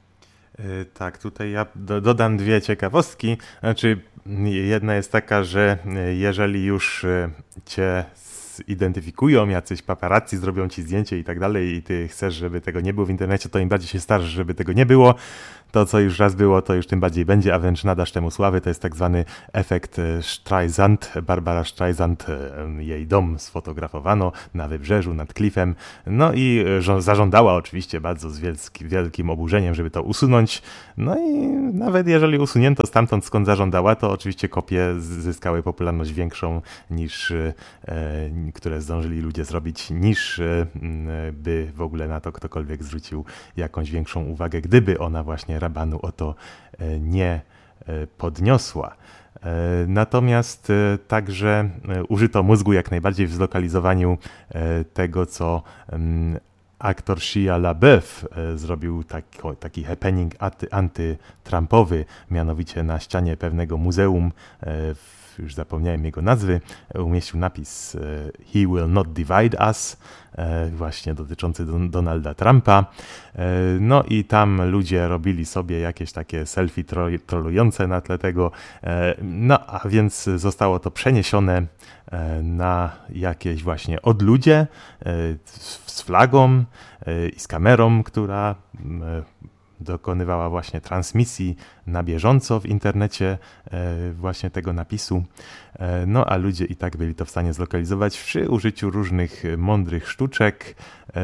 Tak, tutaj ja do, dodam dwie ciekawostki. Znaczy, jedna jest taka, że jeżeli już cię zidentyfikują, jacyś paparazzi zrobią ci zdjęcie i tak dalej i ty chcesz, żeby tego nie było w internecie, to im bardziej się starasz, żeby tego nie było. To, co już raz było, to już tym bardziej będzie, a wręcz nadasz temu sławy. To jest tak zwany efekt Streisand. Barbara Streisand, jej dom sfotografowano na wybrzeżu, nad klifem. No i zażądała oczywiście bardzo z wielki, wielkim oburzeniem, żeby to usunąć. No i nawet jeżeli usunięto stamtąd, skąd zażądała, to oczywiście kopie zyskały popularność większą niż, e, które zdążyli ludzie zrobić, niż e, by w ogóle na to ktokolwiek zwrócił jakąś większą uwagę, gdyby ona właśnie rabanu o to nie podniosła. Natomiast także użyto mózgu jak najbardziej w zlokalizowaniu tego, co aktor Shia LaBeouf zrobił taki, taki happening anty-trumpowy, mianowicie na ścianie pewnego muzeum, już zapomniałem jego nazwy, umieścił napis "He will not divide us", właśnie dotyczący Donalda Trumpa. No i tam ludzie robili sobie jakieś takie selfie trollujące na tle tego, no a więc zostało to przeniesione na jakieś właśnie odludzie z flagą i z kamerą, która dokonywała właśnie transmisji na bieżąco w internecie właśnie tego napisu. No a ludzie i tak byli to w stanie zlokalizować przy użyciu różnych mądrych sztuczek.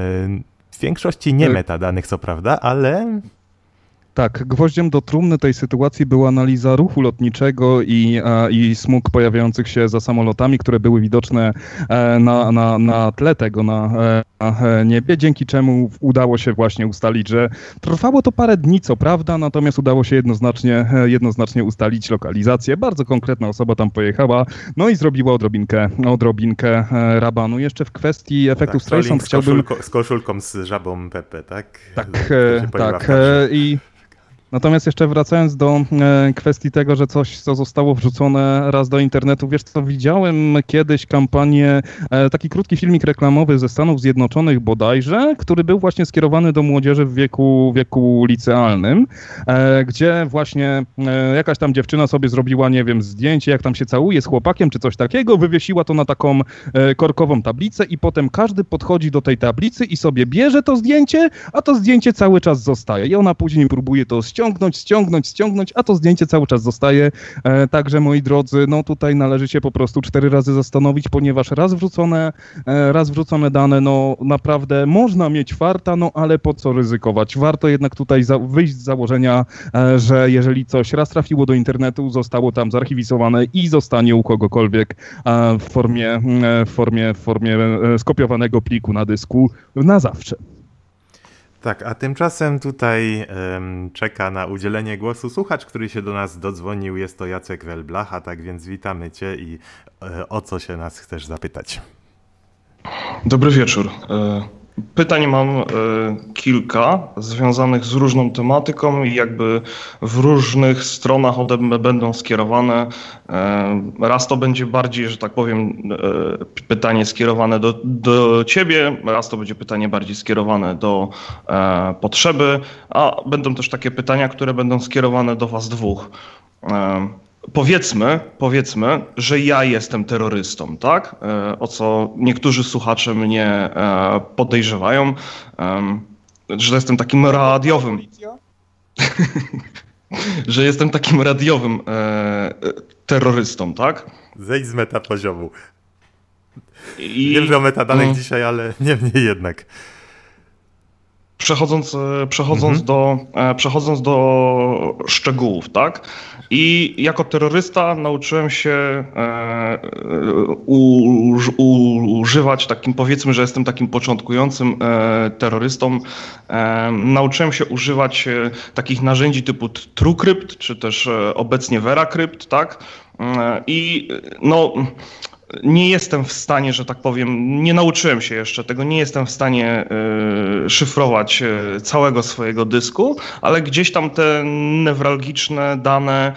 W większości nie metadanych, co prawda, ale... Tak, gwoździem do trumny tej sytuacji była analiza ruchu lotniczego i, i smug pojawiających się za samolotami, które były widoczne na, na, na tle tego, na, na niebie, dzięki czemu udało się właśnie ustalić, że trwało to parę dni, co prawda, natomiast udało się jednoznacznie, jednoznacznie ustalić lokalizację. Bardzo konkretna osoba tam pojechała, no i zrobiła odrobinkę, odrobinkę rabanu. Jeszcze w kwestii efektu no tak, Streisand chciałbym... Z koszulką z żabą Pepe, tak? Tak, tak. I... Natomiast jeszcze wracając do e, kwestii tego, że coś, co zostało wrzucone raz do internetu, wiesz co, widziałem kiedyś kampanię, e, taki krótki filmik reklamowy ze Stanów Zjednoczonych bodajże, który był właśnie skierowany do młodzieży w wieku, wieku licealnym, e, gdzie właśnie e, jakaś tam dziewczyna sobie zrobiła, nie wiem, zdjęcie, jak tam się całuje z chłopakiem czy coś takiego, wywiesiła to na taką e, korkową tablicę i potem każdy podchodzi do tej tablicy i sobie bierze to zdjęcie, a to zdjęcie cały czas zostaje i ona później próbuje to ściągnąć, ściągnąć, ściągnąć, ściągnąć, a to zdjęcie cały czas zostaje. E, także moi drodzy, no tutaj należy się po prostu cztery razy zastanowić, ponieważ raz wrzucone, e, raz wrzucone dane, no naprawdę można mieć farta, no ale po co ryzykować? Warto jednak tutaj za, wyjść z założenia, e, że jeżeli coś raz trafiło do internetu, zostało tam zarchiwizowane i zostanie u kogokolwiek e, w formie, e, w formie, w formie e, skopiowanego pliku na dysku na zawsze. Tak, a tymczasem tutaj um, czeka na udzielenie głosu słuchacz, który się do nas dodzwonił. Jest to Jacek Welblach, tak więc witamy Cię i e, o co się nas chcesz zapytać? Dobry wieczór. Pytań mam kilka, związanych z różną tematyką i jakby w różnych stronach ode mnie będą skierowane. Raz to będzie bardziej, że tak powiem, pytanie skierowane do, do Ciebie, raz to będzie pytanie bardziej skierowane do potrzeby, a będą też takie pytania, które będą skierowane do Was dwóch. Powiedzmy, powiedzmy, że ja jestem terrorystą, tak? O co niektórzy słuchacze mnie podejrzewają, że jestem takim radiowym, że jestem takim radiowym terrorystą, tak? Zejdź z metapoziomu. I... Wiem, że o metadanych no. dzisiaj, ale niemniej jednak. Przechodząc, przechodząc, mhm. do, przechodząc do szczegółów, tak? I jako terrorysta nauczyłem się e, u, u, używać takim, powiedzmy, że jestem takim początkującym e, terrorystą. E, nauczyłem się używać e, takich narzędzi typu TrueCrypt, czy też e, obecnie VeraCrypt, tak? E, I no... nie jestem w stanie, że tak powiem, nie nauczyłem się jeszcze tego, nie jestem w stanie y, szyfrować y, całego swojego dysku, ale gdzieś tam te newralgiczne dane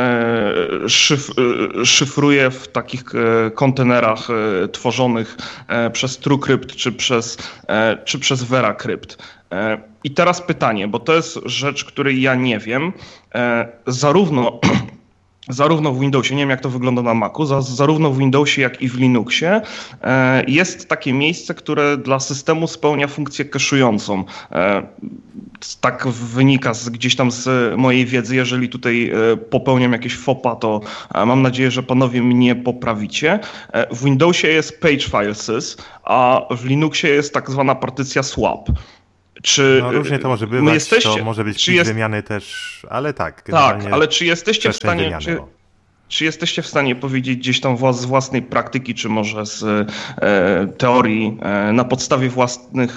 y, szyf, y, szyfruję w takich y, kontenerach y, tworzonych y, przez TrueCrypt czy przez, y, czy przez VeraCrypt. Y, I teraz pytanie, bo to jest rzecz, której ja nie wiem, y, zarówno Zarówno w Windowsie, nie wiem jak to wygląda na Macu, za, zarówno w Windowsie jak i w Linuxie e, jest takie miejsce, które dla systemu spełnia funkcję cache'ującą. E, tak wynika z, gdzieś tam z mojej wiedzy. Jeżeli tutaj e, popełniam jakieś fopa, to e, mam nadzieję, że panowie mnie poprawicie. E, w Windowsie jest page file sys, a w Linuxie jest tak zwana partycja swap. Czy no różnie to może bywać, jesteście, to może być jest, wymiany też, ale tak. Tak, ale czy jesteście w stanie, wymiany, czy, czy jesteście w stanie powiedzieć gdzieś tam z własnej praktyki, czy może z e, teorii, e, na podstawie własnych,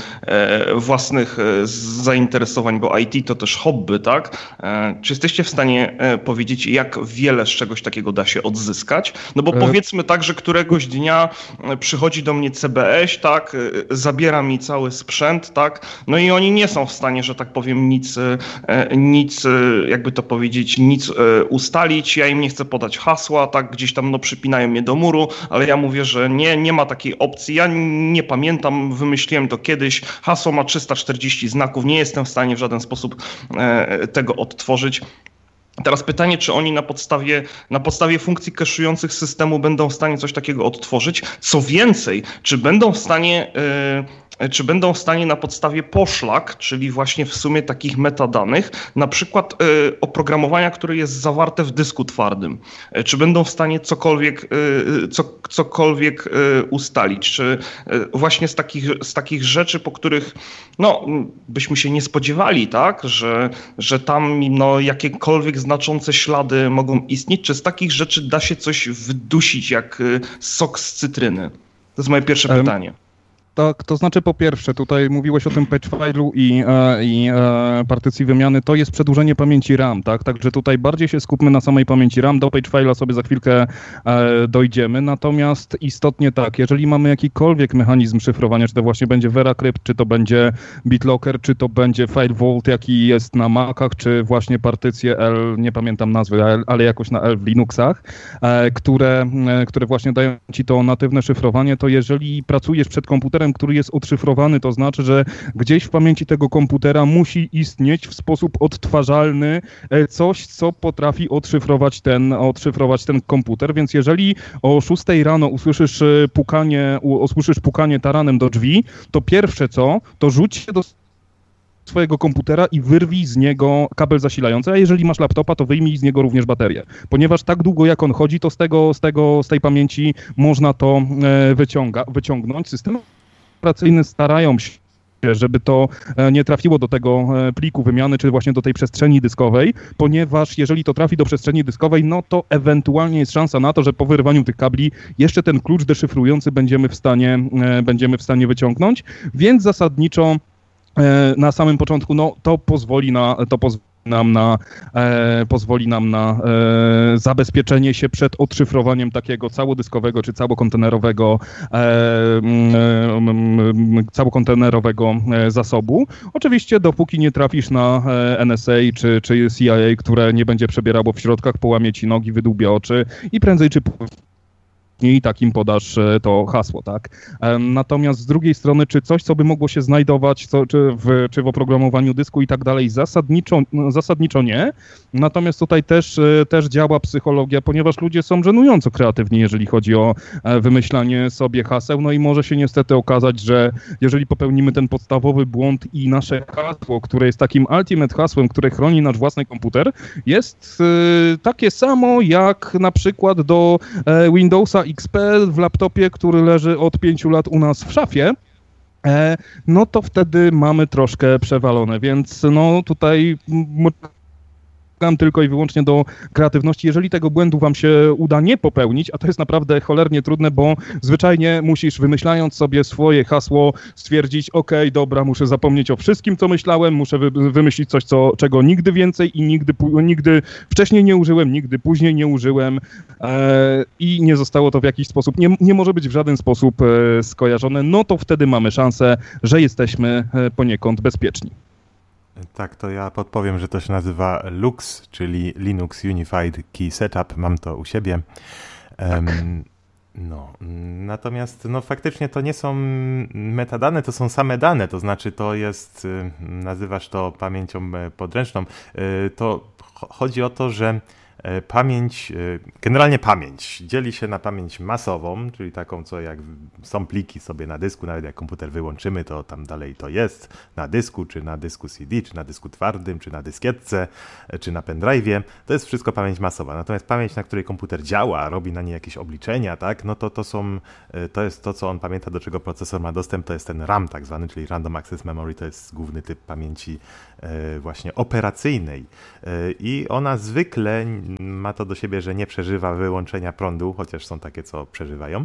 e, własnych e, zainteresowań, bo I T to też hobby, tak? E, czy jesteście w stanie e, powiedzieć, jak wiele z czegoś takiego da się odzyskać? No bo e... powiedzmy tak, że któregoś dnia przychodzi do mnie C B S, tak? E, zabiera mi cały sprzęt, tak? No i oni nie są w stanie, że tak powiem, nic, e, nic e, jakby to powiedzieć, nic e, ustalić. Ja im nie chcę chcę podać hasła, tak gdzieś tam no przypinają mnie do muru, ale ja mówię, że nie, nie ma takiej opcji, ja nie pamiętam, wymyśliłem to kiedyś, hasło ma trzysta czterdzieści znaków, nie jestem w stanie w żaden sposób e, tego odtworzyć. Teraz pytanie, czy oni na podstawie, na podstawie funkcji cache'ujących systemu będą w stanie coś takiego odtworzyć? Co więcej, czy będą w stanie... E, czy będą w stanie na podstawie poszlak, czyli właśnie w sumie takich metadanych, na przykład y, oprogramowania, które jest zawarte w dysku twardym, y, czy będą w stanie cokolwiek, y, co, cokolwiek y, ustalić, czy y, właśnie z takich, z takich rzeczy, po których no, byśmy się nie spodziewali, tak, że, że tam no, jakiekolwiek znaczące ślady mogą istnieć, czy z takich rzeczy da się coś wdusić jak y, sok z cytryny? To jest moje pierwsze um. pytanie. Tak, to znaczy po pierwsze, tutaj mówiłeś o tym page file'u i, e, i e, partycji wymiany, to jest przedłużenie pamięci RAM, tak? Także tutaj bardziej się skupmy na samej pamięci RAM, do page file'a sobie za chwilkę e, dojdziemy, natomiast istotnie tak, jeżeli mamy jakikolwiek mechanizm szyfrowania, czy to właśnie będzie VeraCrypt, czy to będzie BitLocker, czy to będzie FileVault, jaki jest na Macach, czy właśnie partycje L, nie pamiętam nazwy, ale jakoś na L w Linuxach, e, które, e, które właśnie dają ci to natywne szyfrowanie, to jeżeli pracujesz przed komputerem, który jest odszyfrowany, to znaczy, że gdzieś w pamięci tego komputera musi istnieć w sposób odtwarzalny coś, co potrafi odszyfrować ten, odszyfrować ten komputer, więc jeżeli o szóstej rano usłyszysz pukanie, usłyszysz pukanie taranem do drzwi, to pierwsze co, to rzuć się do swojego komputera i wyrwij z niego kabel zasilający, a jeżeli masz laptopa, to wyjmij z niego również baterię, ponieważ tak długo jak on chodzi, to z tego, z tego, z tej pamięci można to wyciąga, wyciągnąć. Systemy operacyjne starają się, żeby to nie trafiło do tego pliku wymiany, czy właśnie do tej przestrzeni dyskowej, ponieważ jeżeli to trafi do przestrzeni dyskowej, no to ewentualnie jest szansa na to, że po wyrwaniu tych kabli jeszcze ten klucz deszyfrujący będziemy w stanie, będziemy w stanie wyciągnąć, więc zasadniczo na samym początku, no to pozwoli na, to pozwoli nam na, e, pozwoli nam na e, zabezpieczenie się przed odszyfrowaniem takiego całodyskowego czy całokontenerowego e, e, całokontenerowego zasobu. Oczywiście dopóki nie trafisz na N S A czy, czy C I A, które nie będzie przebierało w środkach, połamie ci nogi, wydłubie oczy i prędzej czy później i takim podasz to hasło, tak? Natomiast z drugiej strony, czy coś, co by mogło się znajdować, co, czy, w, czy w oprogramowaniu dysku i tak dalej, zasadniczo, zasadniczo nie. Natomiast tutaj też, też działa psychologia, ponieważ ludzie są żenująco kreatywni, jeżeli chodzi o wymyślanie sobie haseł, no i może się niestety okazać, że jeżeli popełnimy ten podstawowy błąd i nasze hasło, które jest takim ultimate hasłem, które chroni nasz własny komputer, jest y, takie samo jak na przykład do y, Windowsa X P w laptopie, który leży od pięciu lat u nas w szafie, e, no to wtedy mamy troszkę przewalone, więc no tutaj tylko i wyłącznie do kreatywności. Jeżeli tego błędu wam się uda nie popełnić, a to jest naprawdę cholernie trudne, bo zwyczajnie musisz, wymyślając sobie swoje hasło, stwierdzić, ok, dobra, muszę zapomnieć o wszystkim, co myślałem, muszę wy- wymyślić coś, co, czego nigdy więcej i nigdy, nigdy wcześniej nie użyłem, nigdy później nie użyłem e, i nie zostało to w jakiś sposób, nie, nie może być w żaden sposób e, skojarzone, no to wtedy mamy szansę, że jesteśmy e, poniekąd bezpieczni. Tak, to ja podpowiem, że to się nazywa Lux, czyli Linux Unified Key Setup. Mam to u siebie. Um, no, natomiast no, faktycznie to nie są metadane, to są same dane, to znaczy to jest, nazywasz to pamięcią podręczną. To chodzi o to, że pamięć, generalnie pamięć dzieli się na pamięć masową, czyli taką, co jak są pliki sobie na dysku, nawet jak komputer wyłączymy, to tam dalej to jest na dysku, czy na dysku C D, czy na dysku twardym, czy na dyskietce, czy na pendrive'ie. To jest wszystko pamięć masowa. Natomiast pamięć, na której komputer działa, robi na niej jakieś obliczenia, tak, no to to są, to jest to, co on pamięta, do czego procesor ma dostęp, to jest ten RAM tak zwany, czyli Random Access Memory, to jest główny typ pamięci właśnie operacyjnej. I ona zwykle ma to do siebie, że nie przeżywa wyłączenia prądu, chociaż są takie, co przeżywają.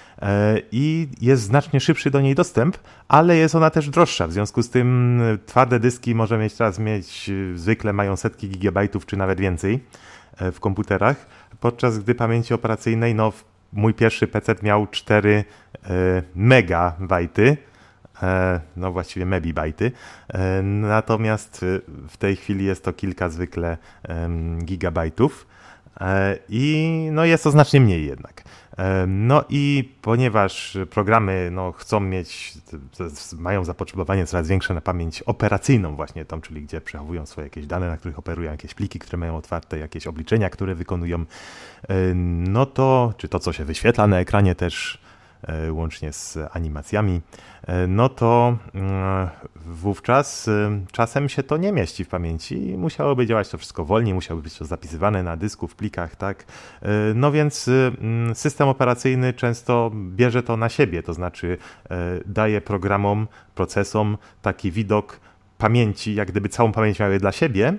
I jest znacznie szybszy do niej dostęp, ale jest ona też droższa. W związku z tym twarde dyski może mieć teraz mieć, zwykle mają setki gigabajtów, czy nawet więcej w komputerach, podczas gdy pamięci operacyjnej, no mój pierwszy P C miał cztery megabajty, no właściwie mebibajty, natomiast w tej chwili jest to kilka zwykle gigabajtów i no jest to znacznie mniej jednak. No i ponieważ programy no, chcą mieć, mają zapotrzebowanie coraz większe na pamięć operacyjną właśnie tą, czyli gdzie przechowują swoje jakieś dane, na których operują, jakieś pliki, które mają otwarte, jakieś obliczenia, które wykonują, no to, czy to, co się wyświetla na ekranie też, łącznie z animacjami, no to wówczas czasem się to nie mieści w pamięci i musiałoby działać to wszystko wolniej, musiałoby być to zapisywane na dysku, w plikach, tak. No więc system operacyjny często bierze to na siebie, to znaczy daje programom, procesom taki widok pamięci, jak gdyby całą pamięć miały dla siebie,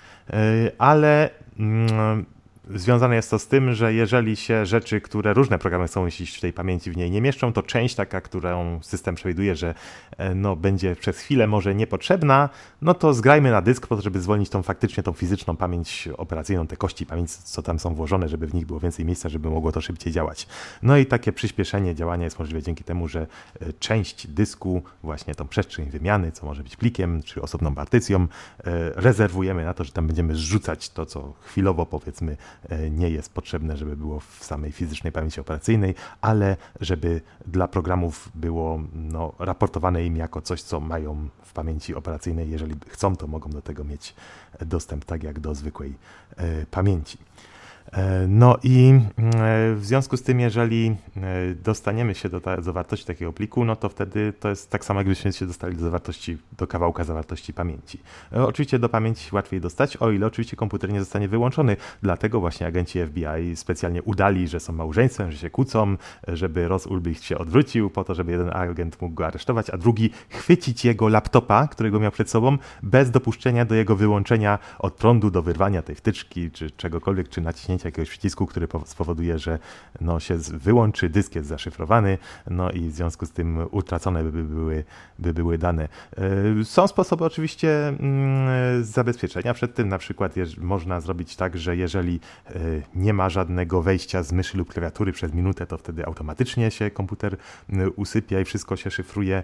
ale związane jest to z tym, że jeżeli się rzeczy, które różne programy chcą mieścić w tej pamięci, w niej nie mieszczą, to część taka, którą system przewiduje, że no, będzie przez chwilę może niepotrzebna, no to zgrajmy na dysk po to, żeby zwolnić tą faktycznie tą fizyczną pamięć operacyjną, te kości pamięci, co tam są włożone, żeby w nich było więcej miejsca, żeby mogło to szybciej działać. No i takie przyspieszenie działania jest możliwe dzięki temu, że część dysku, właśnie tą przestrzeń wymiany, co może być plikiem czy osobną partycją, rezerwujemy na to, że tam będziemy zrzucać to, co chwilowo powiedzmy nie jest potrzebne, żeby było w samej fizycznej pamięci operacyjnej, ale żeby dla programów było no, raportowane im jako coś, co mają w pamięci operacyjnej. Jeżeli chcą, to mogą do tego mieć dostęp tak jak do zwykłej e, pamięci. No i w związku z tym, jeżeli dostaniemy się do, ta, do zawartości takiego pliku, no to wtedy to jest tak samo, jakbyśmy się dostali do zawartości, do kawałka zawartości pamięci. Oczywiście do pamięci łatwiej dostać, o ile oczywiście komputer nie zostanie wyłączony. Dlatego właśnie agenci F B I specjalnie udali, że są małżeństwem, że się kłócą, żeby Ross Ulbricht się odwrócił po to, żeby jeden agent mógł go aresztować, a drugi chwycić jego laptopa, którego miał przed sobą, bez dopuszczenia do jego wyłączenia od prądu, do wyrwania tej wtyczki, czy czegokolwiek, czy naciśnięcia jakiegoś przycisku, który spowoduje, że no, się wyłączy, dysk jest zaszyfrowany, no i w związku z tym utracone by były, by były dane. Są sposoby oczywiście zabezpieczenia przed tym, na przykład można zrobić tak, że jeżeli nie ma żadnego wejścia z myszy lub klawiatury przez minutę, to wtedy automatycznie się komputer usypia i wszystko się szyfruje.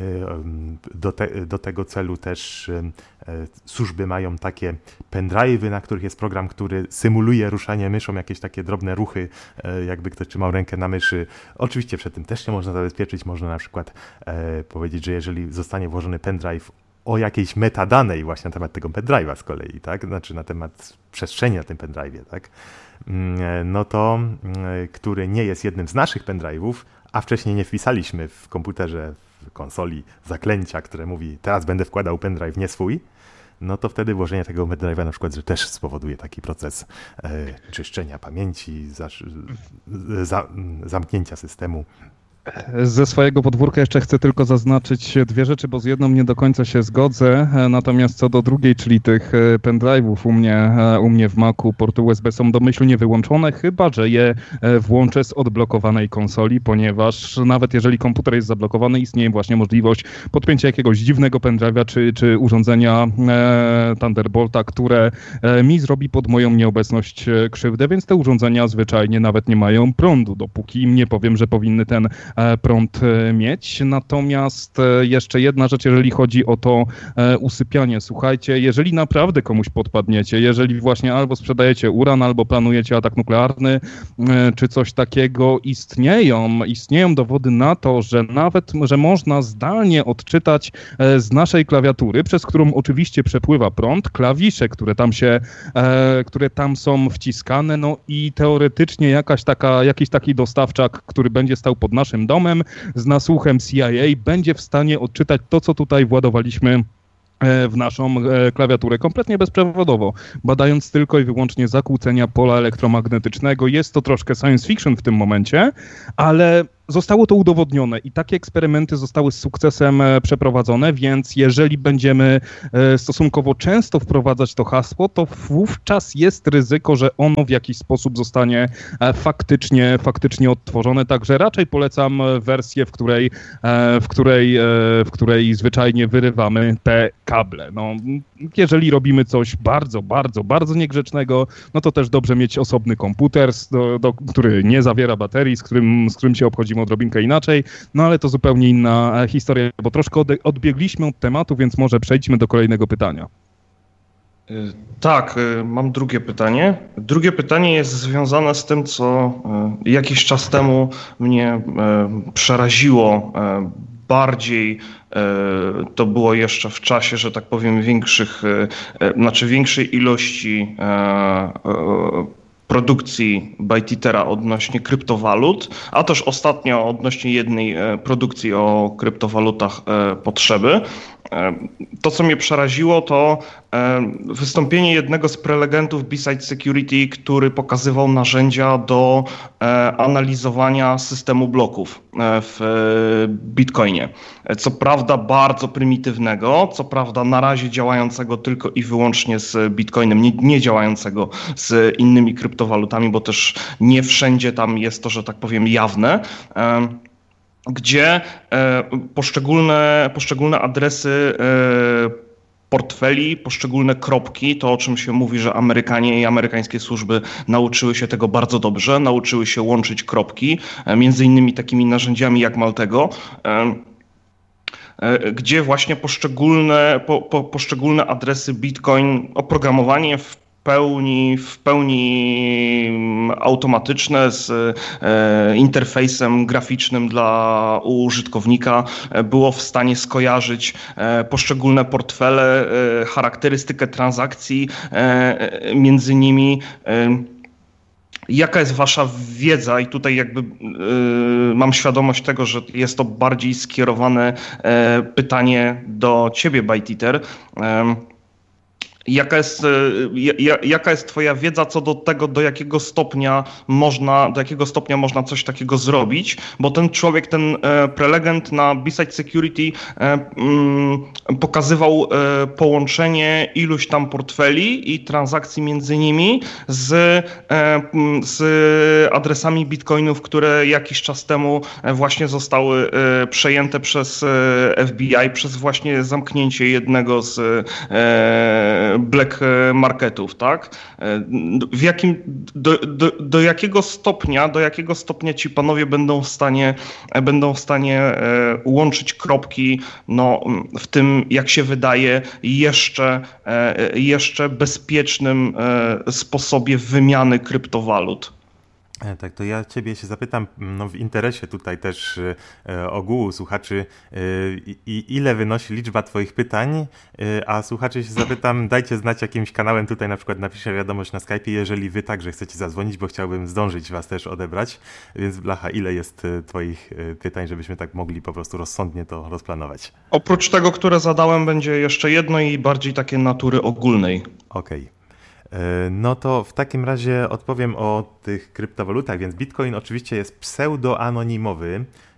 Do, te, do tego celu też służby mają takie pendrive'y, na których jest program, który symuluje ruszanie myszą, jakieś takie drobne ruchy, jakby ktoś trzymał rękę na myszy. Oczywiście przed tym też się można zabezpieczyć. Można na przykład e, powiedzieć, że jeżeli zostanie włożony pendrive o jakiejś metadanej właśnie na temat tego pendrive'a z kolei, tak? Znaczy na temat przestrzeni na tym pendrive'ie, tak? No to, który nie jest jednym z naszych pendrive'ów, a wcześniej nie wpisaliśmy w komputerze, w konsoli zaklęcia, które mówi, teraz będę wkładał pendrive nie swój, no to wtedy włożenie tego pendrive'a na przykład, że też spowoduje taki proces e, czyszczenia pamięci, za, za, zamknięcia systemu. Ze swojego podwórka jeszcze chcę tylko zaznaczyć dwie rzeczy, bo z jedną nie do końca się zgodzę, natomiast co do drugiej, czyli tych pendrive'ów u mnie, u mnie w Macu porty U S B są domyślnie wyłączone, chyba że je włączę z odblokowanej konsoli, ponieważ nawet jeżeli komputer jest zablokowany, istnieje właśnie możliwość podpięcia jakiegoś dziwnego pendrive'a czy, czy urządzenia Thunderbolta, które mi zrobi pod moją nieobecność krzywdę, więc te urządzenia zwyczajnie nawet nie mają prądu, dopóki im nie powiem, że powinny ten prąd mieć. Natomiast jeszcze jedna rzecz, jeżeli chodzi o to usypianie. Słuchajcie, jeżeli naprawdę komuś podpadniecie, jeżeli właśnie albo sprzedajecie uran, albo planujecie atak nuklearny, czy coś takiego, istnieją, istnieją dowody na to, że nawet, że można zdalnie odczytać z naszej klawiatury, przez którą oczywiście przepływa prąd, klawisze, które tam się, które tam są wciskane, no i teoretycznie jakaś taka, jakiś taki dostawczak, który będzie stał pod naszym domem z nasłuchem C I A, będzie w stanie odczytać to, co tutaj władowaliśmy w naszą klawiaturę kompletnie bezprzewodowo, badając tylko i wyłącznie zakłócenia pola elektromagnetycznego. Jest to troszkę science fiction w tym momencie, ale zostało to udowodnione i takie eksperymenty zostały z sukcesem przeprowadzone, więc jeżeli będziemy stosunkowo często wprowadzać to hasło, to wówczas jest ryzyko, że ono w jakiś sposób zostanie faktycznie, faktycznie odtworzone. Także raczej polecam wersję, w której, w której, w której zwyczajnie wyrywamy te kable. No, jeżeli robimy coś bardzo, bardzo, bardzo niegrzecznego, no to też dobrze mieć osobny komputer, do, do, który nie zawiera baterii, z którym, z którym się obchodzimy odrobinkę inaczej, no ale to zupełnie inna historia, bo troszkę odbiegliśmy od tematu, więc może przejdźmy do kolejnego pytania. Tak, mam drugie pytanie. Drugie pytanie jest związane z tym, co jakiś czas temu mnie przeraziło bardziej. To było jeszcze w czasie, że tak powiem, większych, znaczy większej ilości produkcji ByteEthera odnośnie kryptowalut, a też ostatnio odnośnie jednej produkcji o kryptowalutach potrzeby. To, co mnie przeraziło, to wystąpienie jednego z prelegentów B-Side Security, który pokazywał narzędzia do analizowania systemu bloków w Bitcoinie. Co prawda bardzo prymitywnego, co prawda na razie działającego tylko i wyłącznie z Bitcoinem, nie, nie działającego z innymi kryptowalutami, bo też nie wszędzie tam jest to, że tak powiem, jawne. Gdzie poszczególne, poszczególne adresy portfeli, poszczególne kropki, to o czym się mówi, że Amerykanie i amerykańskie służby nauczyły się tego bardzo dobrze, nauczyły się łączyć kropki, między innymi takimi narzędziami jak Maltego, gdzie właśnie poszczególne, po, po, poszczególne adresy Bitcoin, oprogramowanie w pełni, w pełni automatyczne z e, interfejsem graficznym dla użytkownika było w stanie skojarzyć e, poszczególne portfele, e, charakterystykę transakcji e, między nimi. E, Jaka jest wasza wiedza? I tutaj jakby y, mam świadomość tego, że jest to bardziej skierowane e, pytanie do ciebie, ByteEther. E, Jaka jest, jaka jest twoja wiedza co do tego, do jakiego stopnia można, do jakiego stopnia można coś takiego zrobić? Bo ten człowiek, ten prelegent na B-Side Security pokazywał połączenie iluś tam portfeli i transakcji między nimi z, z adresami bitcoinów, które jakiś czas temu właśnie zostały przejęte przez F B I, przez właśnie zamknięcie jednego z black marketów, tak? W jakim, do, do, do jakiego stopnia, do jakiego stopnia ci panowie będą w stanie, będą w stanie łączyć kropki, no, w tym, jak się wydaje, jeszcze, jeszcze bezpiecznym sposobie wymiany kryptowalut? Tak, to ja ciebie się zapytam, no w interesie tutaj też e, ogółu słuchaczy, e, i, ile wynosi liczba twoich pytań, e, a słuchaczy się zapytam, dajcie znać jakimś kanałem, tutaj na przykład napiszę wiadomość na Skype'ie, jeżeli wy także chcecie zadzwonić, bo chciałbym zdążyć was też odebrać, więc Blacha, ile jest twoich pytań, żebyśmy tak mogli po prostu rozsądnie to rozplanować? Oprócz tego, które zadałem, będzie jeszcze jedno i bardziej takie natury ogólnej. Okej. Okay. No to w takim razie odpowiem o tych kryptowalutach, więc Bitcoin oczywiście jest pseudoanonimowy,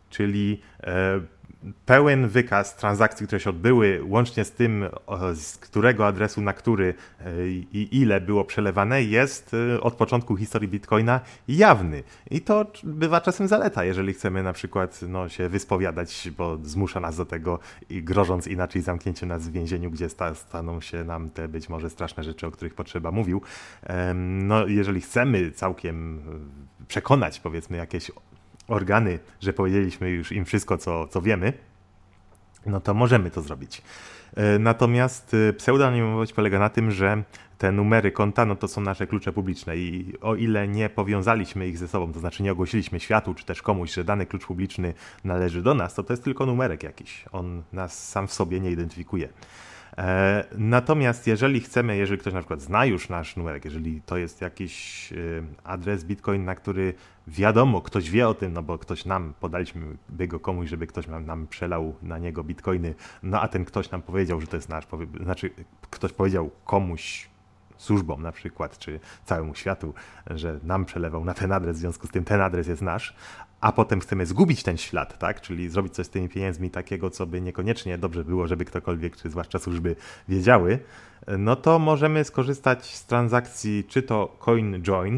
czyli pełen wykaz transakcji, które się odbyły, łącznie z tym, z którego adresu na który i ile było przelewane, jest od początku historii Bitcoina jawny. I to bywa czasem zaleta, jeżeli chcemy na przykład no, się wyspowiadać, bo zmusza nas do tego, i grożąc inaczej zamknięciem nas w więzieniu, gdzie sta, staną się nam te być może straszne rzeczy, o których potrzeba mówił. No, jeżeli chcemy całkiem przekonać, powiedzmy, jakieś organy, że powiedzieliśmy już im wszystko, co, co wiemy, no to możemy to zrobić. Natomiast pseudonimowość polega na tym, że te numery konta, no to są nasze klucze publiczne i o ile nie powiązaliśmy ich ze sobą, to znaczy nie ogłosiliśmy światu, czy też komuś, że dany klucz publiczny należy do nas, to to jest tylko numerek jakiś. On nas sam w sobie nie identyfikuje. Natomiast jeżeli chcemy, jeżeli ktoś na przykład zna już nasz numerek, jeżeli to jest jakiś adres Bitcoin, na który wiadomo, ktoś wie o tym, no bo ktoś nam, podaliśmy by go komuś, żeby ktoś nam, nam przelał na niego bitcoiny, no a ten ktoś nam powiedział, że to jest nasz, znaczy ktoś powiedział komuś, służbom na przykład, czy całemu światu, że nam przelewał na ten adres, w związku z tym ten adres jest nasz, a potem chcemy zgubić ten ślad, tak? Czyli zrobić coś z tymi pieniędzmi takiego, co by niekoniecznie dobrze było, żeby ktokolwiek, czy zwłaszcza służby wiedziały, no to możemy skorzystać z transakcji czy to CoinJoin,